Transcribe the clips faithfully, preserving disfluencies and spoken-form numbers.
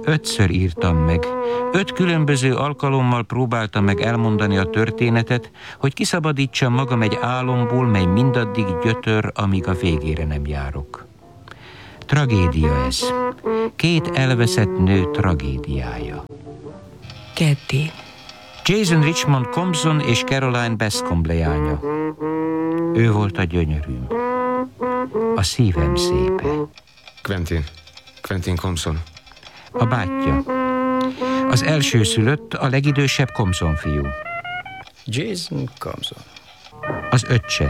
Ötször írtam meg. Öt különböző alkalommal próbáltam meg elmondani a történetet, hogy kiszabadítsam magam egy álomból, mely mindaddig gyötör, amíg a végére nem járok. Tragédia ez. Két elveszett nő tragédiája. Keddi. Jason Richmond Compson és Caroline Bascom leánya. Ő volt a gyönyörűm. A szívem szépe. Quentin. Quentin Compson. A bátyja. Az első szülött, a legidősebb Compson fiú. Jason Compson. Az öccse.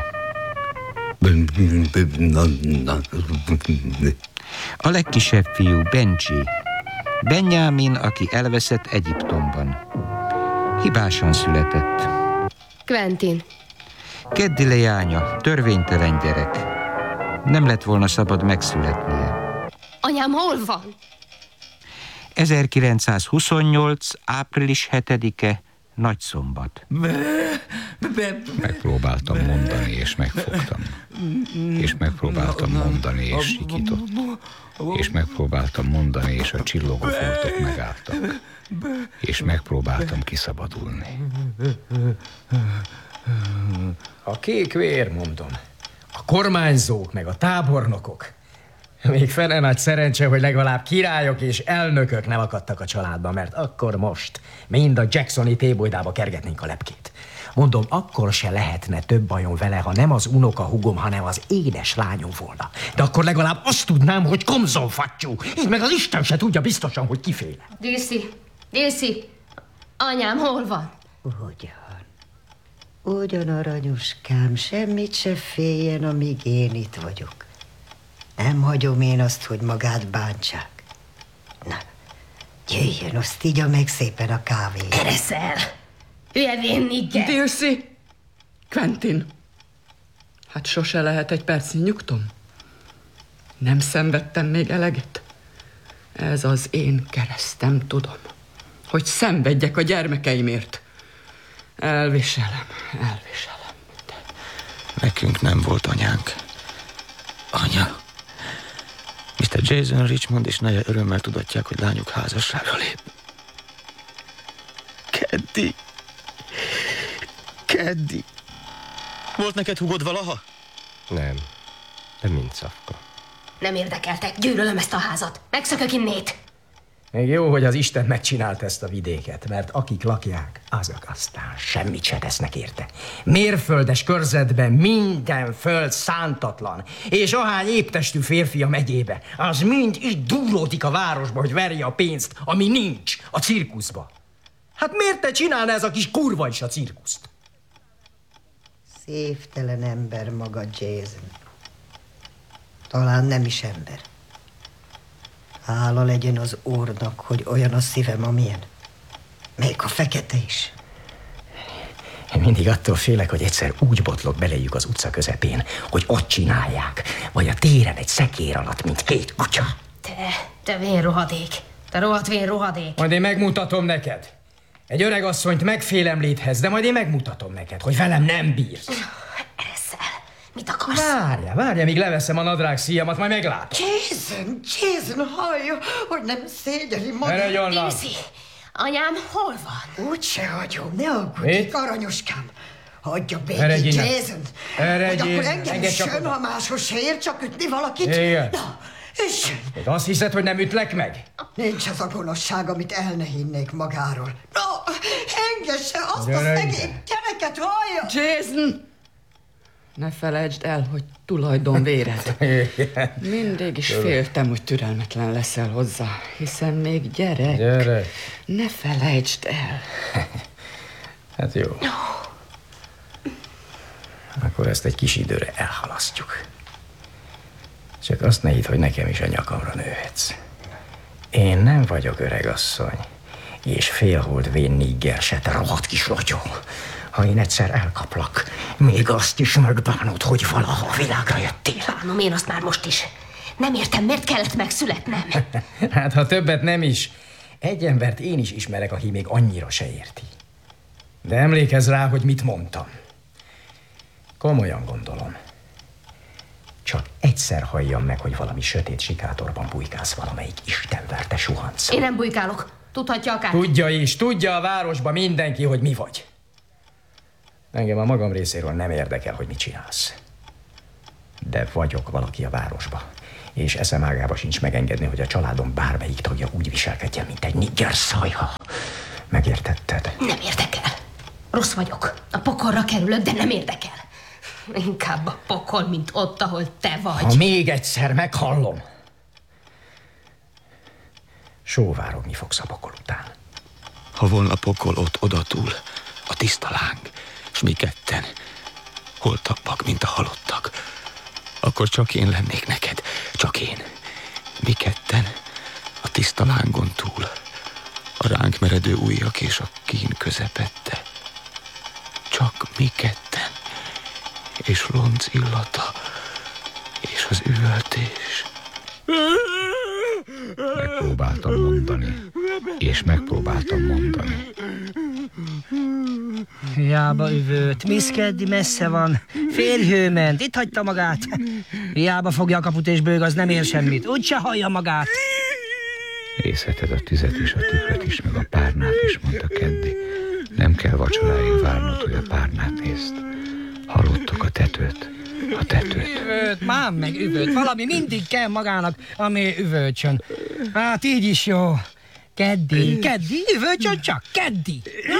A legkisebb fiú, Benji. Benjamin, aki elveszett Egyiptomban. Hibásan született. Quentin. Keddi leánya, törvénytelen gyerek. Nem lett volna szabad megszületnie. Anyám hol van? ezerkilencszázhuszonnyolc. április hetedike, Nagyszombat. Megpróbáltam mondani, és megfogtam. És megpróbáltam mondani, és sikított. És megpróbáltam mondani, és a csillogó foltok megálltak. És megpróbáltam kiszabadulni. A kék vér, mondom. A kormányzók, meg a tábornokok. Még fene nagy szerencse, hogy legalább királyok és elnökök nem akadtak a családba, mert akkor most mind a Jacksoni tébolydába kergetnénk a lepkét. Mondom, akkor se lehetne több bajom vele, ha nem az unoka hugom, hanem az édes lányom volna. De akkor legalább azt tudnám, hogy Compson fattyú. Így meg az Isten se tudja biztosan, hogy kiféle. Dilszi, Dilszi, anyám hol van? Ugyan. Ugyan, aranyuskám, semmit se féljen, amíg én itt vagyok. Nem hagyom én azt, hogy magát bántsák. Na, jöjjön, azt igya meg szépen a kávét. Kereszel! Hülyevén, nigger! Dilszi! Quentin! Hát sose lehet egy percnyi nyugtom. Nem szenvedtem még eleget. Ez az én keresztem, tudom. Hogy szenvedjek a gyermekeimért. Elviselem, elviselem. De... Nekünk nem volt anyánk. Anya. miszter Jason Richmond és neje örömmel tudatják, hogy lányuk házasságra lép. Keddi. Keddi. Volt neked hugod valaha? Nem. De mind szafka. Nem érdekeltek, gyűlölöm ezt a házat. Megszökök innét. Még jó, hogy az Isten megcsinálta ezt a vidéket, mert akik lakják, azok aztán semmit se tesznek érte. Mérföldes körzetben minden föld szántatlan, és ahány éptestű férfi a megyébe, az mind így dúlódik a városba, hogy verje a pénzt, ami nincs a cirkuszba. Hát miért te csinálna ez a kis kurva is a cirkuszt? Szívtelen ember maga, Jason. Talán nem is ember. Hála legyen az Úrnak, hogy olyan a szívem, amilyen. Még a fekete is. Én mindig attól félek, hogy egyszer úgy botlok beléjük az utca közepén, hogy ott csinálják, vagy a téren egy szekér alatt, mint két kutya. Te, te vén rohadék. Te rohadt vén rohadék. Majd én megmutatom neked. Egy öreg asszonyt megfélemlíthetsz, de majd én megmutatom neked, hogy velem nem bírsz. Ereszel. Mit akarsz? Várja, várja, míg leveszem a nadrág szíjamat, majd meglátod. Jason, Jason, hallja, hogy nem szégyeli magát. Eredj onnan! Dilszi, anyám hol van? Úgy se hagyom, ne aggódj, aranyoskám. Hagyja Eredj békét, innen. Jason. Eredj Hogy akkor innen. engem Engedj is csak jön, oda. ha máshoz se ér, csak ütni valakit. Igen. Na, üssön. Még azt hiszed, hogy nem ütlek meg? Nincs az a gonoszság, amit el ne hinnék magáról. No, engesse azt Gyere a ide. szegény gyereket, hallja! Jason! Ne felejtsd el, hogy tulajdonvéred. Mindig is féltem, hogy türelmetlen leszel hozzá, hiszen még gyerek. Gyerek. Ne felejtsd el. Hát jó. Akkor ezt egy kis időre elhalasztjuk. Csak azt ne hidd, hogy nekem is a nyakamra nőhetsz. Én nem vagyok öregasszony, és félhold vén nigger se, te rohadt kis rotyó. Ha én egyszer elkaplak, még azt is megbánod, hogy valaha világra jöttél. Bánom én azt már most is. Nem értem, miért kellett megszületnem. Hát, ha többet nem is, egy embert én is ismerek, aki még annyira se érti. De emlékezz rá, hogy mit mondtam. Komolyan gondolom. Csak egyszer halljam meg, hogy valami sötét sikátorban bujkálsz valamelyik istenverte suhanc. Én nem bujkálok. Tudhatja akár. Tudja is, tudja a városban mindenki, hogy mi vagy. Engem a magam részéről nem érdekel, hogy mit csinálsz. De vagyok valaki a városban, és eszem ágába sincs megengedni, hogy a családom bármelyik tagja úgy viselkedjen, mint egy nigger szajha. Megértetted? Nem érdekel. Rossz vagyok. A pokolra kerülök, de nem érdekel. Inkább a pokol, mint ott, ahol te vagy. Ha még egyszer meghallom, sóvárogni fogsz a pokol után. Ha volna pokol ott odatúl, a tiszta láng, s mi ketten holtabbak, mint a halottak, akkor csak én lennék neked, csak én. Mi ketten a tiszta lángon túl, a ránk meredő ujjak és a kín közepette. Csak mi ketten, és lonc illata, és az üvöltés. Megpróbáltam mondani, és megpróbáltam mondani. Hiába üvölt, Miss Keddi messze van, férjhő ment, itt hagyta magát. Hiába fogja a kaput és bőg, az nem ér semmit, úgyse hallja magát. Észheted a tüzet és a tükröt is, meg a párnát is, mondta Keddi. Nem kell vacsoráig várnod, hogy a párnát nézd. Hallottok a tetőt, a tetőt. Üvölt, mám meg üvölt, valami mindig kell magának, ami üvölcsön. Hát így is jó. Keddi, Keddi, üvölcsön csak, Keddi. Na?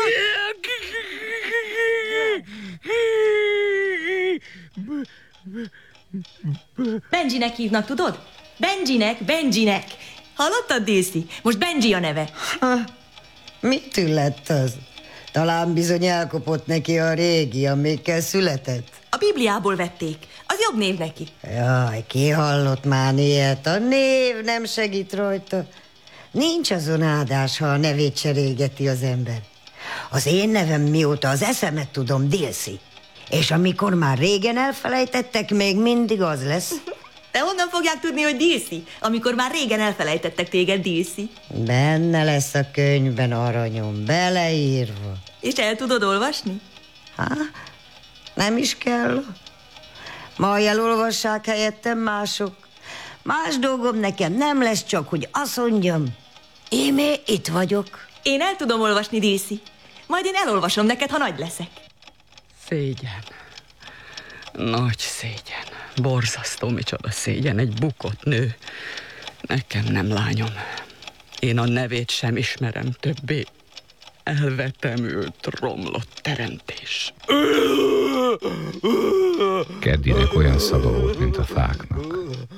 Benjinek hívnak, tudod? Benjinek, Benjinek. Hallottad, Daisy? Most Benji a neve. Ha, mitől lett az? Talán bizony elkopott neki a régi, amikkel született. A Bibliából vették. Az jobb név neki. Jaj, ki hallott már ilyet? A név nem segít rajta. Nincs azon áldás, ha a nevét cserégeti az ember. Az én nevem mióta az eszemet tudom, Daisy. És amikor már régen elfelejtettek, még mindig az lesz. De honnan fogják tudni, hogy Daisy, amikor már régen elfelejtettek téged, Daisy? Benne lesz a könyvben, aranyom, beleírva. És el tudod olvasni? Há, nem is kell. Majd elolvassák helyettem mások. Más dolgom nekem nem lesz, csak hogy azt mondjam, émé itt vagyok. Én el tudom olvasni, Daisy. Majd én elolvasom neked, ha nagy leszek. Szégyen. Nagy szégyen. Borzasztó, micsoda szégyen. Egy bukott nő. Nekem nem, lányom. Én a nevét sem ismerem többé. Elvetemült, romlott teremtés. Keddinek olyan szaga volt, mint a fáknak.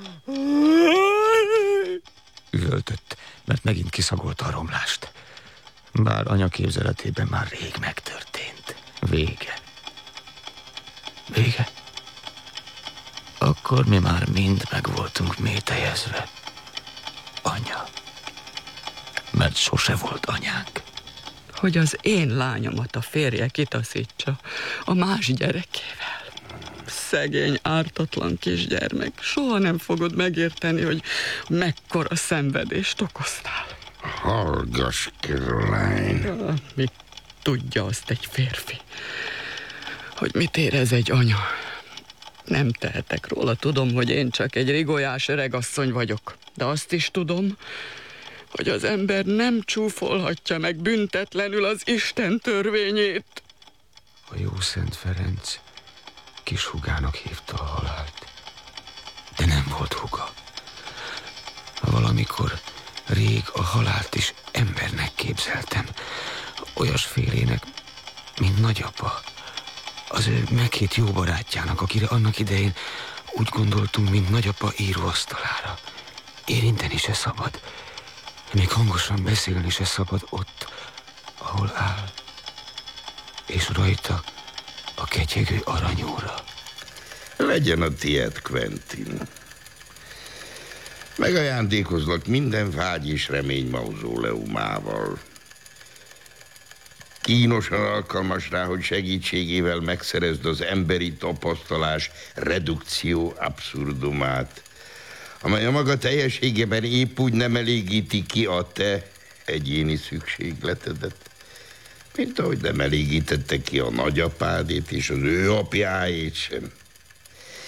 Üvöltött, mert megint kiszagolta a romlást. Bár anya képzeletében már rég megtörtént. Vége. Vége? Akkor mi már mind meg voltunk métejezve. Anya. Mert sose volt anyánk. Hogy az én lányomat a férje kitaszítsa a más gyerekével. Szegény, ártatlan kisgyermek. Soha nem fogod megérteni, hogy mekkora szenvedést okoztál. Hallgass, Caroline. Mit tudja azt egy férfi? Hogy mit érez egy anya? Nem tehetek róla, tudom, hogy én csak egy rigolyás öregasszony vagyok. De azt is tudom, hogy az ember nem csúfolhatja meg büntetlenül az Isten törvényét. A jó Szent Ferenc kis húgának hívta a halált. De nem volt húga. Valamikor rég a halált is embernek képzeltem. Olyasfélének, mint nagyapa. Az ő meghét jó barátjának, akire annak idején úgy gondoltunk, mint nagyapa íróasztalára. Érinteni se szabad, még hangosan beszélni se szabad ott, ahol áll. És rajta a ketyegő aranyóra. Legyen a tiéd, Quentin. Megajándékozlak minden vágy és remény mauzóleumával. Kínosan alkalmas rá, hogy segítségével megszerezd az emberi tapasztalás redukció abszurdumát, amely a maga teljességében épp úgy nem elégíti ki a te egyéni szükségletedet, mint ahogy nem elégítette ki a nagyapádét és az ő apjáét sem.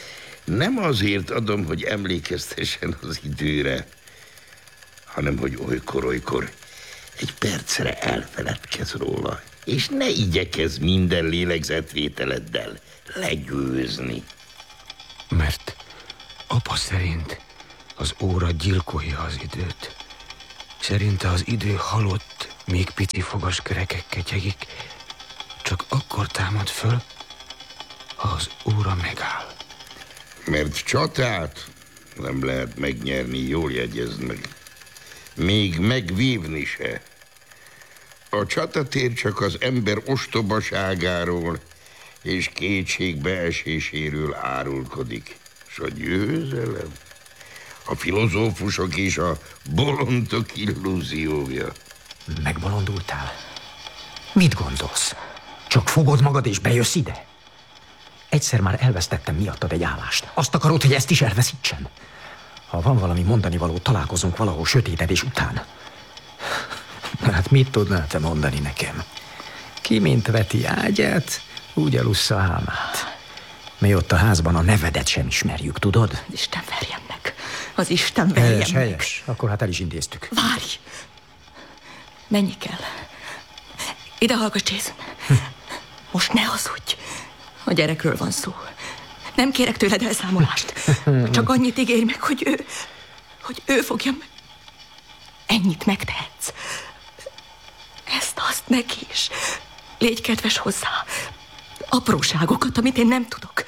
Nem azért adom, hogy emlékeztessen az időre, hanem hogy olykor-olykor egy percre elfeledkezz róla, és ne igyekezz minden lélegzetvételeddel legyőzni. Mert apa szerint az óra gyilkolja az időt. Szerinte az idő halott, még pici fogas kerekek ketyegik, csak akkor támad föl, ha az óra megáll. Mert csatát nem lehet megnyerni, jól jegyezd meg. Még megvívni se. A csatatér csak az ember ostobaságáról és kétségbeeséséről árulkodik. S a győzelem a filozófusok és a bolondok illúziója. Megbolondultál? Mit gondolsz? Csak fogod magad és bejössz ide? Egyszer már elvesztettem miattad egy állást. Azt akarod, hogy ezt is elveszítsem? Ha van valami mondani való, találkozunk valahol sötétedés után. Hát mit tudnál te mondani nekem? Ki mint veti ágyát, úgy elussza a hámát. Mi ott a házban a nevedet sem ismerjük, tudod? Isten verjen meg. Az Isten verjen Helyes, meg. helyes. Akkor hát el is intéztük. Várj! Menni kell. Ide hallgass, Jason. Most ne hazudj. A gyerekről van szó. Nem kérek tőled elszámolást. Csak annyit ígérj meg, hogy ő... hogy ő fogja meg... Ennyit megtehetsz. Ezt, azt neki is. Légy kedves hozzá. Apróságokat, amit én nem tudok.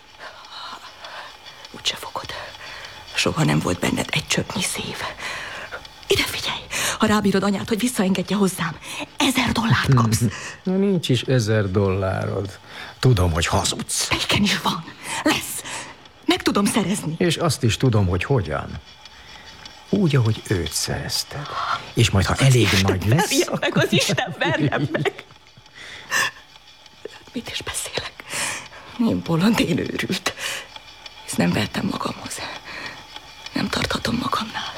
Úgyse fogod. Soha nem volt benned egy csöpnyi szív. Ide figyelj! Ha rábírod anyát, hogy visszaengedje hozzám, ezer dollárt kapsz. Na, nincs is ezer dollárod. Tudom, hogy hazudsz. De igenis van. Lesz. Meg tudom szerezni. És azt is tudom, hogy hogyan. Úgy, ahogy őt szerezted. És majd, ha az elég Isten nagy lesz... Verjem akkor... meg, az Isten verjem meg. Mit is beszélek? Én bolond, én őrült. Ezt nem vertem magamhoz. Nem tarthatom magamnál.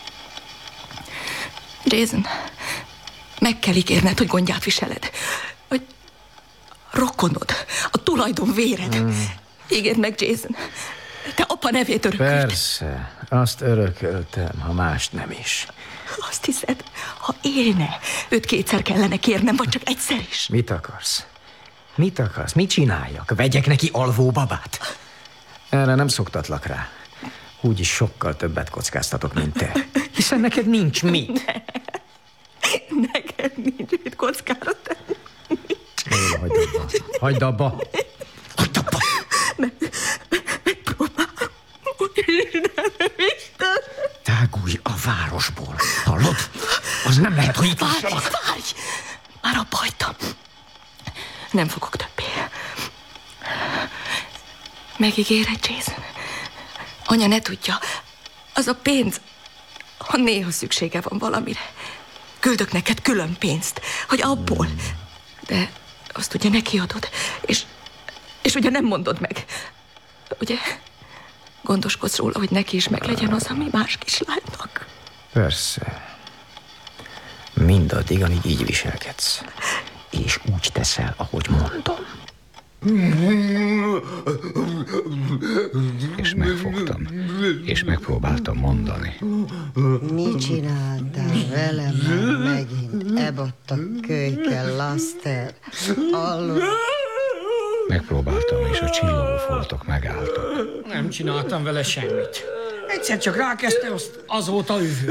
Jason, meg kell ígérned, hogy gondját viseled. Hogy rokonod, a tulajdon véred. Mm. Ígérd meg, Jason. Te apa nevét örökölted. Persze, azt örököltem, ha mást nem is. Azt hiszed, ha élne, őt kétszer kellene kérnem, vagy csak egyszer is. Mit akarsz? Mit akarsz? Mit csináljak? Vegyek neki alvó babát? Erre nem szoktatlak rá. Úgyis sokkal többet kockáztatok, mint te. Hiszen neked nincs mit. Ne. Neked nincs mit kockáztatni. Jó, hagyd abba. Hagyd abba. Hagyd abba. Meg, megpróbálom. Isten. Tágulj a városból. Hallod? Az nem lehet, hogy itt Várj, várj. Már abba hagytam. Nem fogok többé. Megígéred, Jason? Anya ne tudja. Az a pénz, ha néha szüksége van valamire. Küldök neked külön pénzt, hogy abból. De azt ugye neki adod, és, és ugye nem mondod meg. Ugye gondoskodsz róla, hogy neki is meglegyen az, ami más kislánynak. Persze. Mindaddig, amíg így viselkedsz. És úgy teszel, ahogy mondom. És megfogtam, és megpróbáltam mondani. Mit csináltál velem már megint? Ebadt a kölyke, Laster. Hallod? Megpróbáltam, és a csillogó foltok megálltak. Nem csináltam vele semmit. Egyszer csak rákezdte, azt azóta üvő.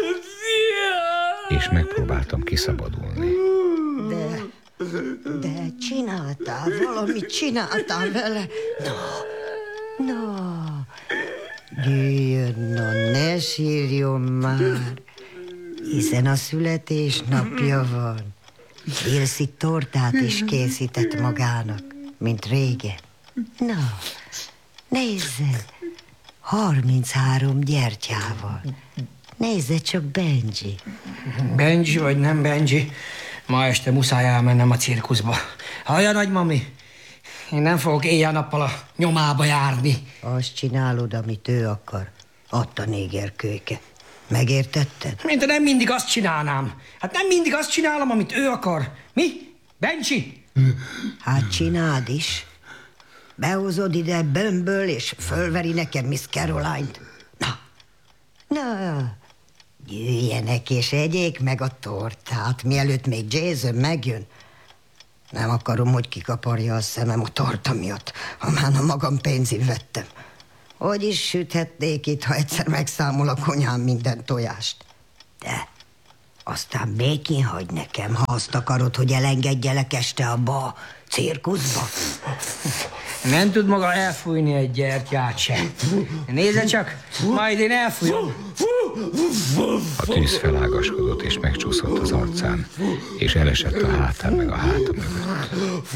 És megpróbáltam kiszabadulni. De, de csináltál, valamit csináltál vele. No, no, gyűjjön, no, ne sírjon már, hiszen a születésnapja van. Ilszi tortát is készített magának, mint régen. Na, nézze, harminchárom gyertyával. Nézze csak, Benji. Benji vagy nem Benji, ma este muszáj elmennem a cirkuszba. Hallja, nagymami, én nem fogok éjjel-nappal a nyomába járni. Azt csinálod, amit ő akar. Adta néger kölyke. Megértetted? Mint nem mindig azt csinálnám. Hát nem mindig azt csinálom, amit ő akar. Mi? Benji? Hát csináld is. Behozod ide Bömböl, és fölveri nekem Miss Caroline-t. Na, na, jöjjenek és egyék meg a tortát, mielőtt még Jason megjön. Nem akarom, hogy kikaparja a szemem a torta miatt, ha már a magam pénzén vettem. Hogy is süthetnék itt, ha egyszer megszámol a konyhám minden tojást. De aztán békén hagy nekem, ha azt akarod, hogy elengedjelek este abba a cirkuszba. Nem tud maga elfújni egy gyertyát sem. Nézze csak, majd én elfújom. A tűz felágaskodott és megcsúszott az arcán, és elesett a hátán meg a háta mögött.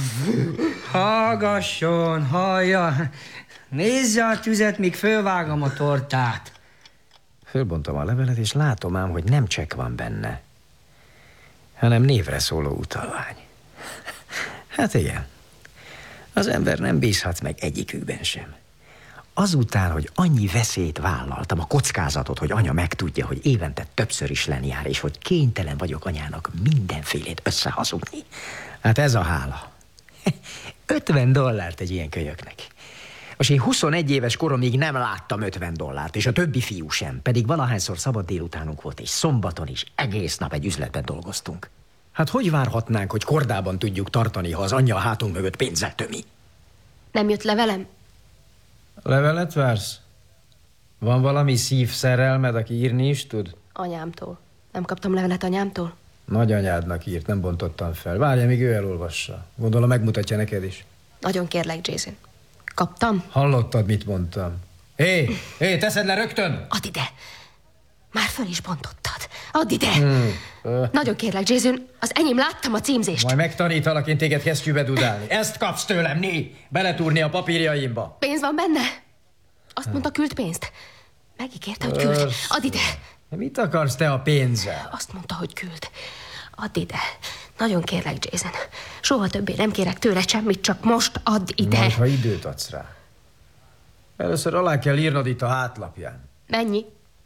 Hallgasson, hallja. Nézze a tüzet, míg fölvágom a tortát. Fölbontom a levelet, és látom ám, hogy nem csekk van benne, hanem névre szóló utalvány. Hát igen, az ember nem bízhat meg egyikükben sem. Azután, hogy annyi veszélyt vállaltam, a kockázatot, hogy anya megtudja, hogy évente többször is lenn jár, és hogy kénytelen vagyok anyának mindenfélét összehazudni. Hát ez a hála. ötven dollárt egy ilyen kölyöknek. Most én huszonegy éves koromig nem láttam ötven dollárt, és a többi fiú sem, pedig valahányszor szabad délutánunk volt, és szombaton is egész nap egy üzletben dolgoztunk. Hát hogy várhatnánk, hogy kordában tudjuk tartani, ha az anyja a hátunk mögött pénzzel tömi? Nem jött levelem? Levelet vársz? Van valami szívszerelmed, aki írni is tud? Anyámtól. Nem kaptam levelet anyámtól? Nagyanyádnak írt, nem bontottam fel. Várja, míg ő elolvassa. Gondolom megmutatja neked is. Nagyon kérlek, Jason. Kaptam? Hallottad, mit mondtam? Hé, hé, teszed le rögtön! Add ide! Már föl is bontottad. Add ide! Hmm. Nagyon kérlek, Jason, az enyém, láttam a címzést. Majd megtanítalak én téged kesztyűbe dudálni. Ezt kapsz tőlem, né! Beletúrni a papírjaimba. Pénz van benne? Azt mondta, küld pénzt. Megígérte, hogy küld. Add ide! Mit akarsz te a pénzzel? Azt mondta, hogy küld. Add ide. Nagyon kérlek, Jason. Soha többé nem kérek tőle semmit, csak most add ide. Majd, ha időt adsz rá. Először alá kell írnod itt a hátlapján. Mennyi?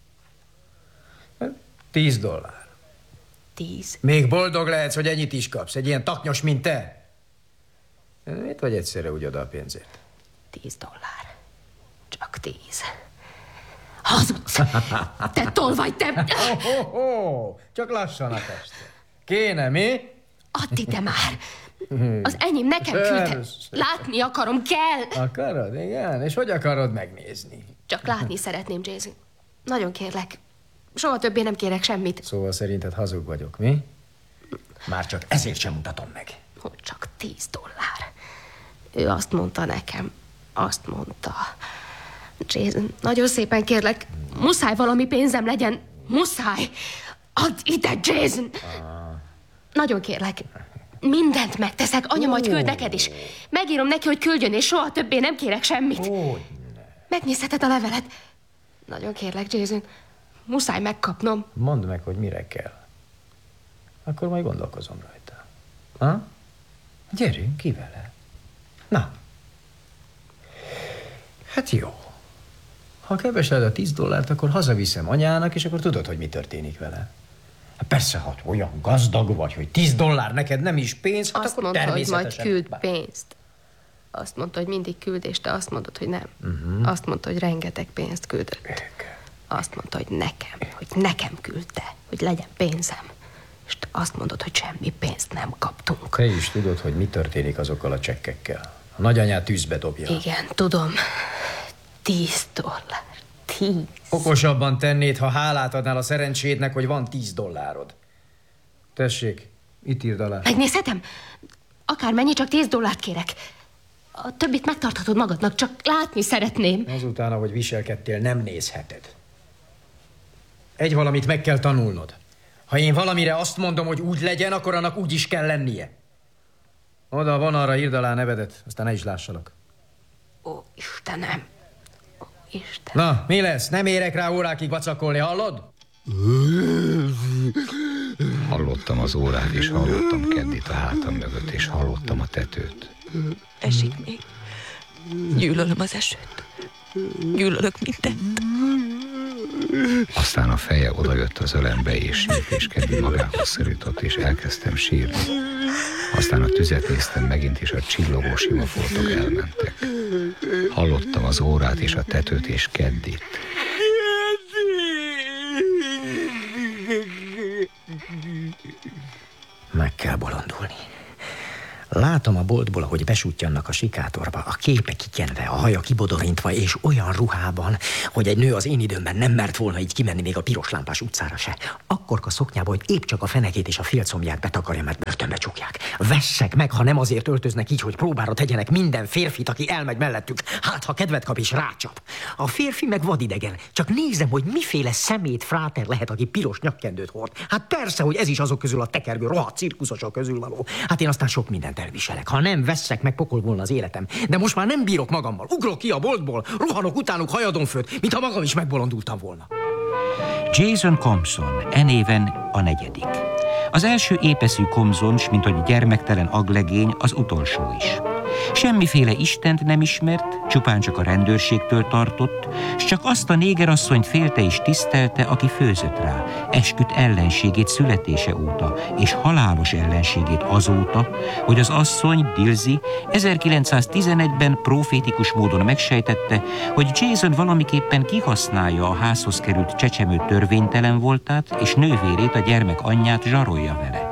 Tíz dollár. Tíz. Még boldog lehetsz, hogy ennyit is kapsz. Egy ilyen taknyos, mint te. Mit vagy egyszerre úgy oda a pénzért? Tíz dollár. Csak tíz. Hazudsz! Te tolvaj, te... Oh, oh, oh. Csak lassan a teste. Kéne, mi? Add ide már! Az enyém nekem küldte. Látni akarom, kell! Akarod? Igen? És hogy akarod megnézni? Csak látni szeretném, Jason. Nagyon kérlek. Soha többé nem kérek semmit. Szóval szerinted hazug vagyok, mi? Már csak ezért sem mutatom meg. Hogy csak tíz dollár. Ő azt mondta nekem. Azt mondta. Jason, nagyon szépen kérlek, muszáj valami pénzem legyen. Muszáj! Add ide, Jason! Ah. Nagyon kérlek. Mindent megteszek, anya majd küld neked is. Megírom neki, hogy küldjön, és soha többé nem kérek semmit. Megnézheted a levelet. Nagyon kérlek, Jason. Muszáj megkapnom. Mondd meg, hogy mire kell. Akkor majd gondolkozom rajta. Ha? Gyerünk ki vele. Na. Hát jó. Ha kevesled a tíz dollárt, akkor hazaviszem anyának, és akkor tudod, hogy mi történik vele. Hát persze, ha olyan gazdag vagy, hogy tíz dollár neked nem is pénz, hát azt akkor mondta, természetesen... hogy majd küld bár... pénzt. Azt mondta, hogy mindig küld, és te azt mondod, hogy nem. Uh-huh. Azt mondta, hogy rengeteg pénzt küldött. Azt mondta, hogy nekem, hogy nekem küldte, hogy legyen pénzem. És te azt mondod, hogy semmi pénzt nem kaptunk. Te is tudod, hogy mi történik azokkal a csekkekkel. A nagyanyát tűzbe dobja. Igen, tudom. Tíz dollár. Tíz. Okosabban tennéd, ha hálát adnál a szerencsédnek, hogy van tíz dollárod. Tessék, itt írd alá. Megnézhetem? Akármennyi, csak tíz dollárt kérek. A többit megtarthatod magadnak, csak látni szeretném. Azután, ahogy viselkedtél, nem nézheted. Egy valamit meg kell tanulnod. Ha én valamire azt mondom, hogy úgy legyen, akkor annak úgy is kell lennie. Oda van, arra írd alá nevedet, aztán ne is lássalak. Ó, Istenem. Ó, Isten. Na, mi lesz? Nem érek rá órákig vacakolni, hallod? Hallottam az órát, és hallottam Keddit a hátam mögött, és hallottam a tetőt. Esik még. Gyűlölöm az esőt. Gyűlölök mindent. Aztán a feje odajött az ölembe, és sírt, és Keddi magához szorított, és elkezdtem sírni. Aztán a tüzet néztem megint, és a csillogó sima foltok elmentek. Hallottam az órát és a tetőt és Keddit. Meg kell bolondulni. Látom a boltból, ahogy besútjannak a sikátorba, a képe kikyenve, a haja kibodorintva, és olyan ruhában, hogy egy nő az én időmben nem mert volna így kimenni még a piros lámpás utcára se. Akkorka szoknyába, hogy épp csak a fenekét és a félcombját betakarja, mert börtönbe csukják. Vessek meg, ha nem azért öltöznek így, hogy próbára tegyenek minden férfit, aki elmegy mellettük. Hát, ha kedvet kap és rácsap. A férfi meg vadidegen. Csak nézem, hogy miféle szemét fráter lehet, aki piros nyakkendőt hord. Hát persze, hogy ez is azok közül a tekergő rohadt cirkuszosok közül való. Hát én aztán sok mindent elviselek. Ha nem veszek, meg pokol volna az életem. De most már nem bírok magammal. Ugrok ki a boltból, rohanok utánuk hajadon főt, mintha magam is megbolondultam volna. Jason Compson, e néven a negyedik. Az első épeszű Compson, s mint hogy gyermektelen aglegény, az utolsó is. Semmiféle istent nem ismert, csupán csak a rendőrségtől tartott, s csak azt a négerasszonyt félte és tisztelte, aki főzött rá, esküdt ellenségét születése óta, és halálos ellenségét azóta, hogy az asszony, Dilsey, ezerkilencszáztizenegyben profétikus módon megsejtette, hogy Jason valamiképpen kihasználja a házhoz került csecsemő törvénytelen voltát, és nővérét, a gyermek anyját zsarolja vele.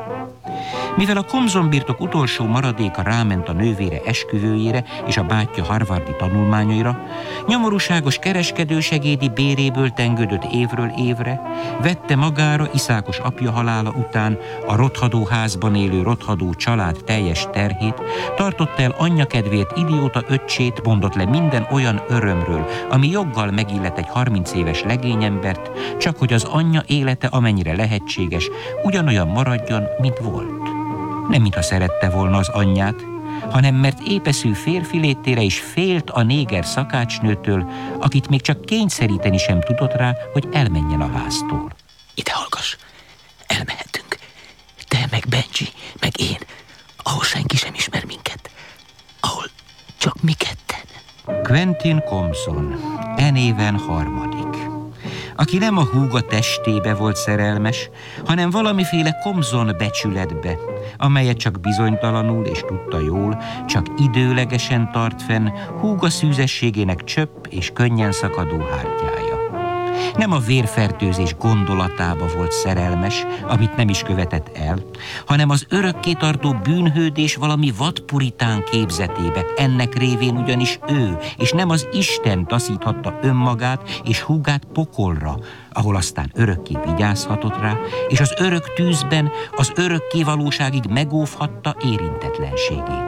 Mivel a Compson birtok utolsó maradéka ráment a nővére esküvőjére és a bátyja harvardi tanulmányaira, nyomorúságos kereskedősegédi béréből tengődött évről évre, vette magára iszákos apja halála után a rothadó házban élő rothadó család teljes terhét, tartotta el anyja kedvéért idióta öccsét, mondott le minden olyan örömről, ami joggal megillet egy harminc éves legényembert, csak hogy az anyja élete amennyire lehetséges, ugyanolyan maradjon, mint volt. Nem mintha szerette volna az anyját, hanem mert épeszű férfi létére is félt a néger szakácsnőtől, akit még csak kényszeríteni sem tudott rá, hogy elmenjen a háztól. Ide hallgass, elmehetünk. Te, meg Benji, meg én, ahol senki sem ismer minket. Ahol csak mi ketten. Quentin Compson, e néven harmadik. Aki nem a húga testébe volt szerelmes, hanem valamiféle Compson becsületbe, amelyet csak bizonytalanul és tudta jól, csak időlegesen tart fenn húga szűzességének csöpp és könnyen szakadó hártyája. Nem a vérfertőzés gondolatába volt szerelmes, amit nem is követett el, hanem az örökké tartó bűnhődés valami vadpuritán képzetébe. Ennek révén ugyanis ő, és nem az Isten taszíthatta önmagát és húgát pokolra, ahol aztán örökké vigyázhatott rá, és az örök tűzben az örökké valóságig megóvhatta érintetlenségét.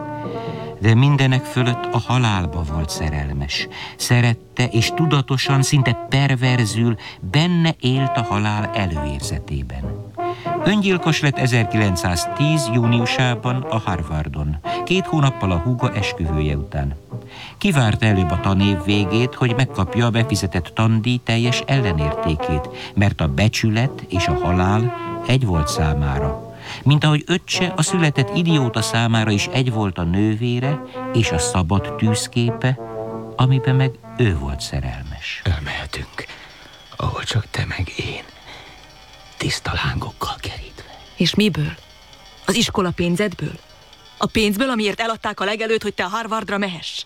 De mindenek fölött a halálba volt szerelmes. Szerette, és tudatosan, szinte perverzül benne élt a halál előérzetében. Öngyilkos lett ezerkilencszáztíz. júniusában a Harvardon, két hónappal a húga esküvője után. Kivárta előbb a tanév végét, hogy megkapja a befizetett tandíj teljes ellenértékét, mert a becsület és a halál egy volt számára. Mint ahogy öccse a született idióta számára is egy volt a nővére és a szabad tűzképe, amiben meg ő volt szerelmes. Elmehetünk, ahol csak te meg én, tiszta lángokkal kerítve. És miből? Az iskola pénzedből? A pénzből, amiért eladták a legelőtt, hogy te a Harvardra mehess?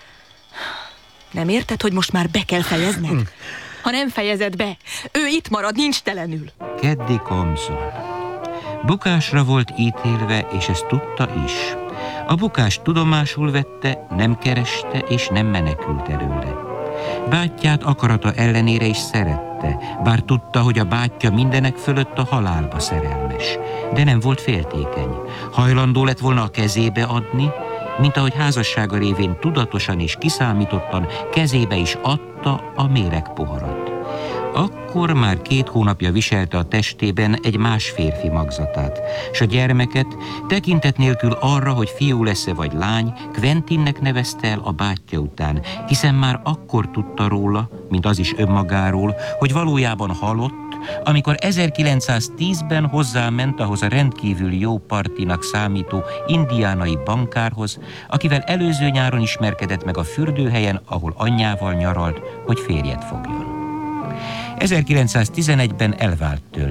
Nem érted, hogy most már be kell fejezned? Ha nem fejezed be, ő itt marad, nincs telenül. Keddi Compson. Bukásra volt ítélve, és ezt tudta is. A bukást tudomásul vette, nem kereste és nem menekült előle. Bátyját akarata ellenére is szerette, bár tudta, hogy a bátyja mindenek fölött a halálba szerelmes. De nem volt féltékeny. Hajlandó lett volna a kezébe adni, mint ahogy házassága révén tudatosan és kiszámítottan kezébe is adta a méregpoharat. Akkor már két hónapja viselte a testében egy más férfi magzatát, s a gyermeket tekintet nélkül arra, hogy fiú lesz-e vagy lány, Quentinnek nevezte el a bátyja után, hiszen már akkor tudta róla, mint az is önmagáról, hogy valójában halott, amikor ezerkilencszáztízben hozzáment ahhoz a rendkívül jó partinak számító indiánai bankárhoz, akivel előző nyáron ismerkedett meg a fürdőhelyen, ahol anyjával nyaralt, hogy férjet fogjon. ezerkilencszáztizenegyben elvált tőle.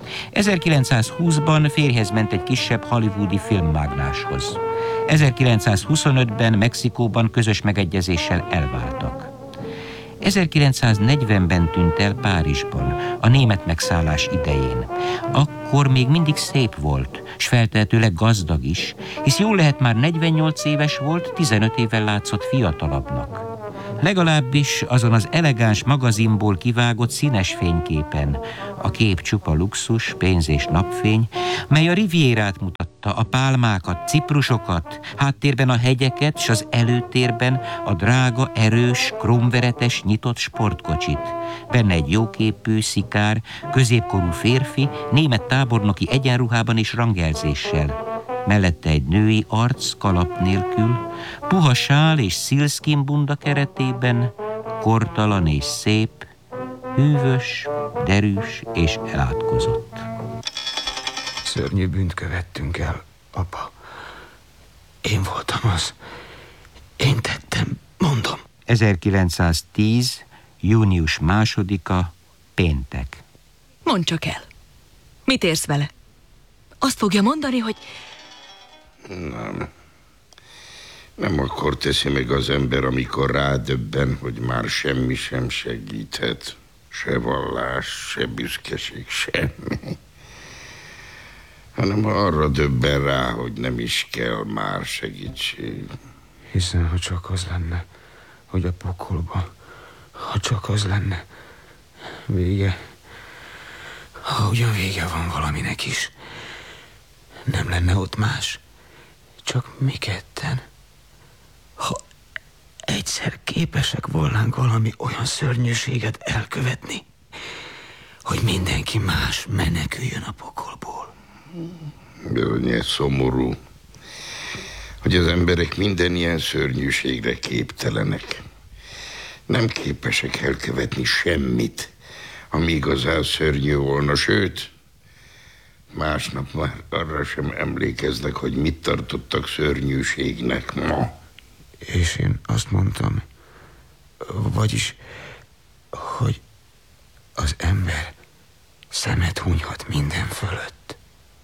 ezerkilencszázhúszban férjhez ment egy kisebb hollywoodi filmmágnáshoz. ezerkilencszázhuszonötben Mexikóban közös megegyezéssel elváltak. ezerkilencszáznegyvenben tűnt el Párizsban, a német megszállás idején. Akkor még mindig szép volt, s feltehetőleg gazdag is, hisz jól lehet már negyvennyolc éves volt, tizenöt évvel látszott fiatalabbnak. Legalábbis azon az elegáns magazinból kivágott színes fényképen. A kép csupa luxus, pénz és napfény, mely a Rivierát mutatta, a pálmákat, ciprusokat, háttérben a hegyeket, s az előtérben a drága, erős, kromveretes, nyitott sportkocsit. Benne egy jóképű, szikár, középkorú férfi, német tábornoki egyenruhában és rangelzéssel. Mellette egy női arc kalap nélkül, puha sál és szilszkin bunda keretében, kortalan és szép, hűvös, derűs és elátkozott. Szörnyű bűnt követtünk el, apa. Én voltam az. Én tettem, mondom. ezerkilencszáztíz. június másodika, péntek. Mondd csak el. Mit érsz vele? Azt fogja mondani, hogy... Nem. Nem akkor teszi meg az ember, amikor rádöbben, hogy már semmi sem segíthet. Se vallás, se büszkeség, semmi. Hanem arra döbben rá, hogy nem is kell már segítség. Hiszen, ha csak az lenne, hogy a pokolba, ha csak az lenne, vége, ha ugyan vége van valaminek is, nem lenne ott más, csak mi ketten. Ha egyszer képesek volnánk valami olyan szörnyűséget elkövetni, hogy mindenki más meneküljön a pokolból. Bizony, szomorú, hogy az emberek minden ilyen szörnyűségre képtelenek. Nem képesek elkövetni semmit, ami igazán szörnyű volna, sőt, másnap már arra sem emlékeznek, hogy mit tartottak szörnyűségnek ma. És én azt mondtam, vagyis, hogy az ember szemet hunyhat minden fölött.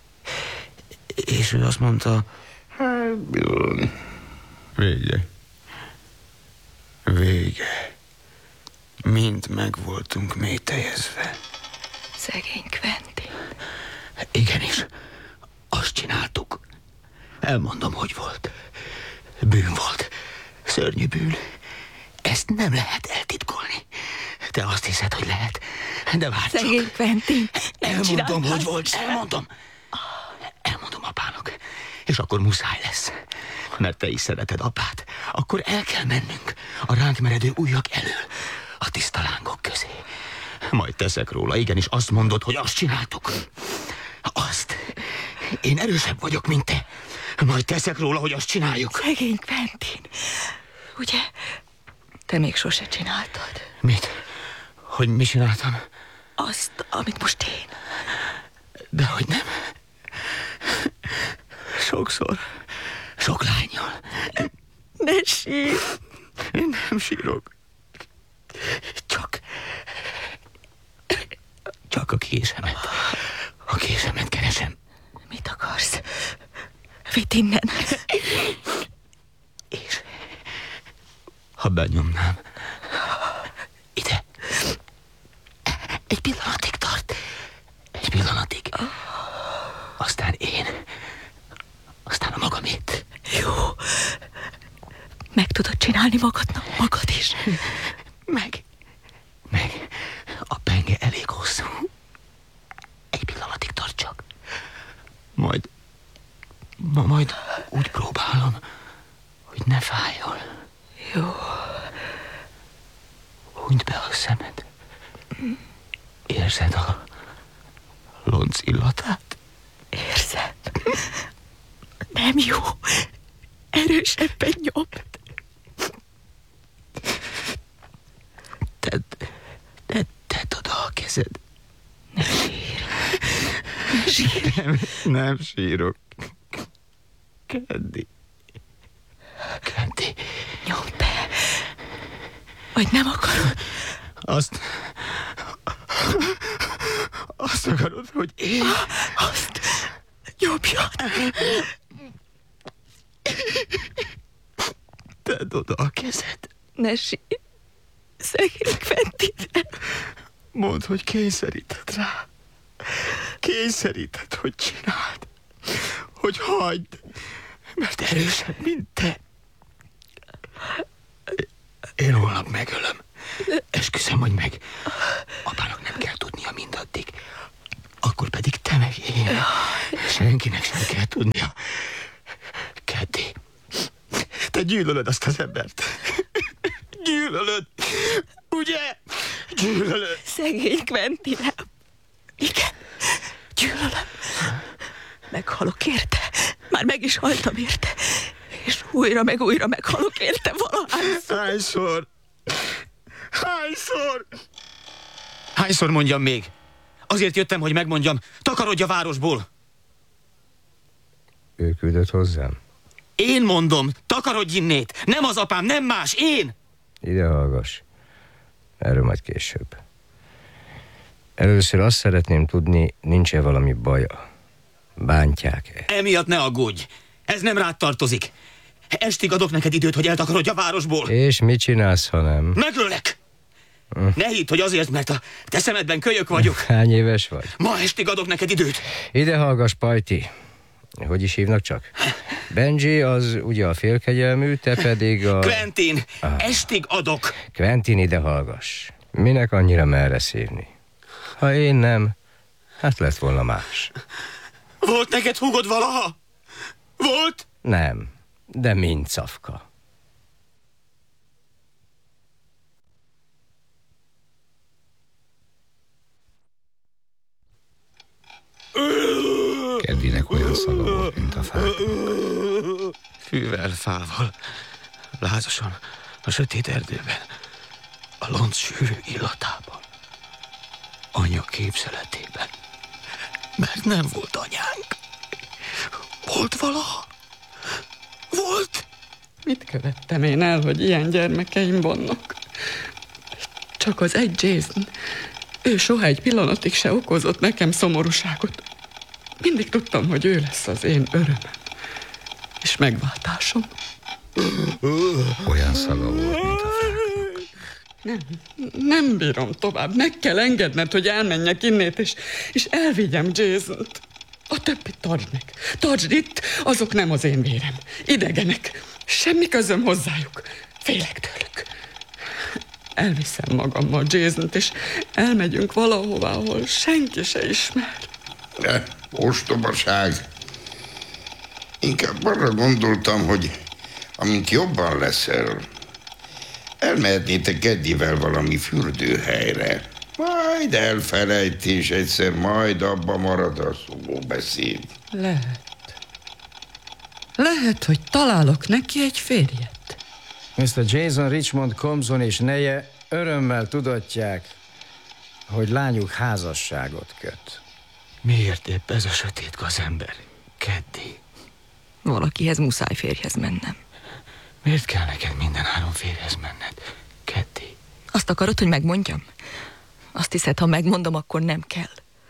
És ő azt mondta, hát bizony. Vége. Vége. Mind meg voltunk mélytejezve. Szegény Quentin. Igenis, azt csináltuk. Elmondom, hogy volt. Bűn volt. Szörnyű bűn. Ezt nem lehet eltitkolni. Te azt hiszed, hogy lehet. De várj csak. Szegény Quentin. Elmondom, hogy volt. Elmondom. Elmondom apának. És akkor muszáj lesz. Mert te is szereted apát. Akkor el kell mennünk a ránk meredő ujjak elől, a tiszta lángok közé. Majd teszek róla, igenis azt mondod, hogy azt csináltuk. Azt. Én erősebb vagyok, mint te. Majd teszek róla, hogy azt csináljuk. Szegény Quentin. Ugye, te még sose csináltad. Mit? Hogy mi csináltam? Azt, amit most én. Dehogy nem. Sokszor. Sok lánnyal. Ne sír. Én nem sírok. Csak... Csak a késemet. A késemet keresem. Mit akarsz? Vidd innen. És... Ha benyomnám... Ide. Egy pillanatig tart. Egy pillanatig. Aztán én... Aztán a magamét. Jó. Meg tudod csinálni magadnak, magad is. Meg. Meg. A penge elég hosszú. Egy pillanatig tart csak. Majd... Ma majd úgy próbálom, hogy ne fájjon. Jó. Hunyd be a szemed. Érzed a lonc illatát? Érzem. Nem jó. Erősebben nyomd. Tedd, tedd, tedd oda a kezed. Ne sír. Ne sír. Nem, nem sírok. Kendi. Kendi. Nyomd be. Vagy nem akarod? Azt... Azt akarod, hogy én... Azt jobbjad. Tedd oda a kezed. Ne sírj. Szegény Quentin. Mondd, hogy kényszeríted rá. Kényszeríted, hogy csináld. Hogy hagyd. Mert erősebb, mint te. Én holnap megölöm. Esküszöm, hogy meg. Apának nem kell tudnia mindaddig. Akkor pedig te meg én. Senkinek sem kell tudnia. Keddi, te gyűlölöd azt az embert. Gyűlölöd. Ugye? Gyűlölöd. Szegény Quentinem. Igen, gyűlölöm. Meghalok érte. Már meg is haltam érte. És újra meg újra meghalok érte valahányszor. Hányszor? Hányszor? Hányszor mondjam még? Azért jöttem, hogy megmondjam, takarodj a városból. Ő küldött hozzám? Én mondom, takarodj innét. Nem az apám, nem más, én. Ide hallgass. Erről majd később. Először azt szeretném tudni, nincs-e valami baja? Bántják-e? Emiatt ne aggódj. Ez nem rád tartozik. Estig adok neked időt, hogy eltakarodj a városból. És mit csinálsz, ha nem? Megöllek. Hm. Ne hidd, hogy azért, mert a te szemedben kölyök vagyok. Hány éves vagy? Ma estig adok neked időt. Ide hallgass, Pajti. Hogy is hívnak csak? Benji az ugye a félkegyelmű, te pedig a... Quentin, ah. estig adok. Quentin, ide hallgass. Minek annyira merre szívni? Ha én nem, hát lett volna más. Volt neked húgod valaha? Volt? Nem, de mind szafka. Keddinek olyan szaga volt, mint a fák. Fűvel, fával, lázasan, a sötét erdőben, a lonc sűrű illatában, anya képzeletében. Mert nem volt anyánk. Volt valaha? Volt? Mit követtem én el, hogy ilyen gyermekeim vannak? Csak az egy Jason. Ő soha egy pillanatig se okozott nekem szomorúságot. Mindig tudtam, hogy ő lesz az én örömöm. És megváltásom. Olyan szaga volt, mint a fáknak. Nem, nem bírom tovább. Meg kell engedned, hogy elmenjek innét, és, és elvigyem Jasont. A többit tartsd meg. Tartsd itt, azok nem az én vérem. Idegenek. Semmi közöm hozzájuk. Félek tőlük. Elviszem magammal Jasont, és elmegyünk valahová, ahol senki se ismer. De, ostobaság. Inkább arra gondoltam, hogy amint jobban leszel, elmehetnétek Keddivel valami fürdőhelyre. Majd elfelejt, és egyszer majd abba marad a szóbeszéd. Lehet. Lehet, hogy találok neki egy férjet. miszter Jason Richmond Compson és neje örömmel tudatják, hogy lányuk házasságot köt. Miért épp ez a sötét gazember, Keddi? Valakihez muszáj férjhez mennem. Miért kell neked minden három férjhez menned, Keddi? Azt akarod, hogy megmondjam? Azt hiszed, ha megmondom, akkor nem kell.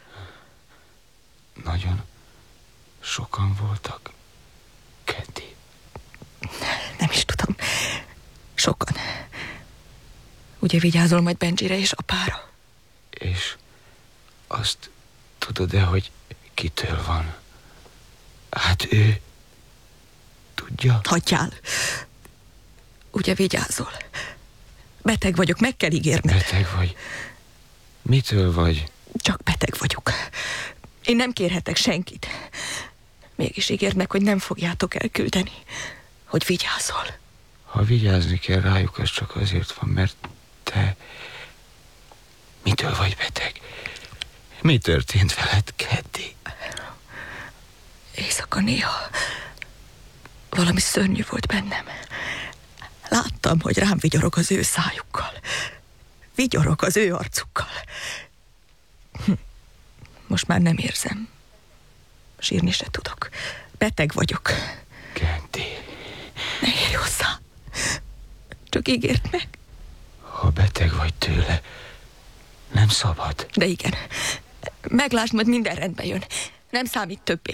Nagyon sokan voltak, Keddi. Nem is tudom. Sokan. Ugye vigyázol majd Benjire és apára? És azt tudod-e, hogy kitől van? Hát ő tudja? Hagyjál. Ugye vigyázol? Beteg vagyok, meg kell ígérned. Beteg vagy? Mitől vagy? Csak beteg vagyok. Én nem kérhetek senkit. Mégis ígérd meg, hogy nem fogjátok elküldeni. Hogy vigyázol. Ha vigyázni kell rájuk, az csak azért van, mert te... Mitől vagy beteg? Mi történt veled, Keddi? Éjszaka néha valami szörnyű volt bennem. Láttam, hogy rám vigyorog az ő szájukkal. Vigyorog az ő arcukkal. Hm. Most már nem érzem. Sírni se tudok. Beteg vagyok. Keddi. Ne érj hozzá. Csak ígérd meg. Ha beteg vagy tőle, nem szabad. De igen. Meglásd, majd minden rendbe jön. Nem számít többé.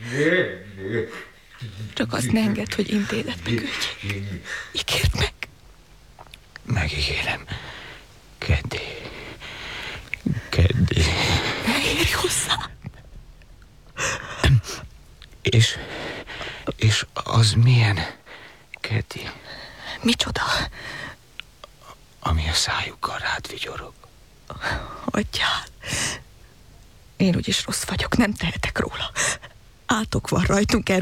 Csak azt ne engedd, hogy intézetbe küldjék. Ígérd meg. Megígérem. Keddi. Keddi. Ne érj hozzá. És... És az milyen, Keddi? Micsoda? Ami a szájukkal rád vigyorog. Adjál. Én úgyis rossz vagyok, nem tehetek róla. Átok van rajtunk, erről